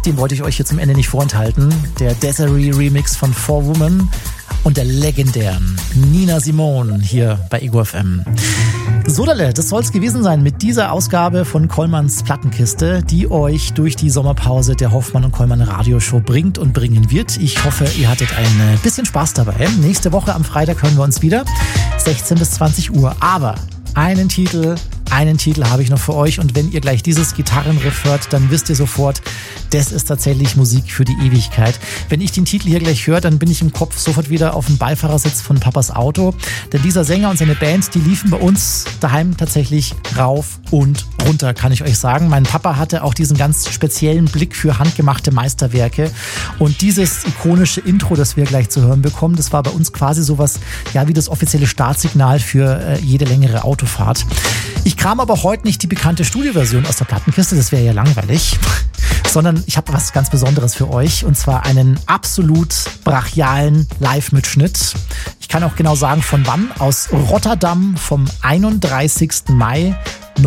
den wollte ich euch hier zum Ende nicht vorenthalten. Der Desiree-Remix von 4Woman und der legendären Nina Simone hier bei Ego FM. Sodale, das soll es gewesen sein mit dieser Ausgabe von Kollmanns Plattenkiste, die euch durch die Sommerpause der Hoffmann und Kollmann Radioshow bringt und bringen wird. Ich hoffe, ihr hattet ein bisschen Spaß dabei. Nächste Woche am Freitag hören wir uns wieder, 16 bis 20 Uhr. Aber einen Titel habe ich noch für euch, und wenn ihr gleich dieses Gitarrenriff hört, dann wisst ihr sofort, das ist tatsächlich Musik für die Ewigkeit. Wenn ich den Titel hier gleich höre, dann bin ich im Kopf sofort wieder auf dem Beifahrersitz von Papas Auto, denn dieser Sänger und seine Band, die liefen bei uns daheim tatsächlich rauf und runter, kann ich euch sagen. Mein Papa hatte auch diesen ganz speziellen Blick für handgemachte Meisterwerke, und dieses ikonische Intro, das wir gleich zu hören bekommen, das war bei uns quasi sowas, ja, wie das offizielle Startsignal für jede längere Autofahrt. Ich kram aber heute nicht die bekannte Studioversion aus der Plattenkiste, das wäre ja langweilig, sondern ich habe was ganz Besonderes für euch, und zwar einen absolut brachialen Live-Mitschnitt. Ich kann auch genau sagen, von wann, aus Rotterdam vom 31. Mai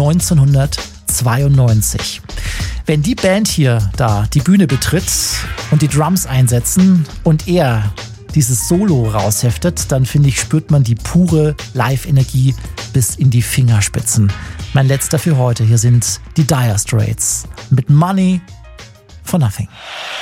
1992. Wenn die Band hier da die Bühne betritt und die Drums einsetzen und er dieses Solo rausheftet, dann finde ich, spürt man die pure Live-Energie bis in die Fingerspitzen. Mein letzter für heute, hier sind die Dire Straits mit Money for Nothing.